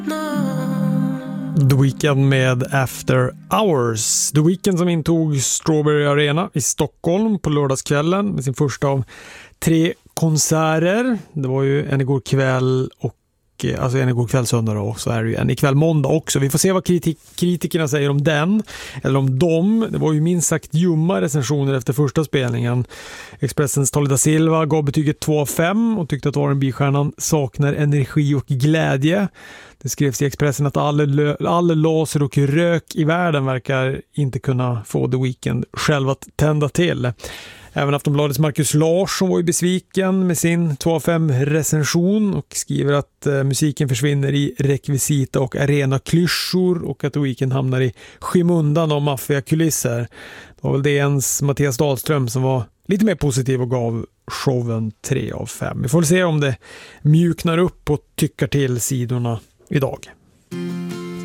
The Weeknd med After Hours. The Weeknd som intog Strawberry Arena i Stockholm på lördagskvällen med sin första av 3 konserter. Det var ju en igår kväll och alltså en igår kväll söndag och så är det ju en ikväll måndag också. Vi får se vad kritikerna säger om den eller om dem. Det var ju minst sagt ljumma recensioner efter första spelningen. Expressens Tolida Silva gav betyget 2/5 och tyckte att R&B-stjärnan saknar energi och glädje. Det skrevs i Expressen att alla laser och rök i världen verkar inte kunna få The Weeknd själv att tända till. Även Aftonbladets Marcus Larsson var ju besviken med sin 2/5 recension och skriver att musiken försvinner i rekvisita och arena-klyschor och att The Weeknd hamnar i skymundan av maffiakulisser. Det var väl DNs Mattias Dahlström som var lite mer positiv och gav showen 3/5. Vi får se om det mjuknar upp och tyckar till sidorna idag.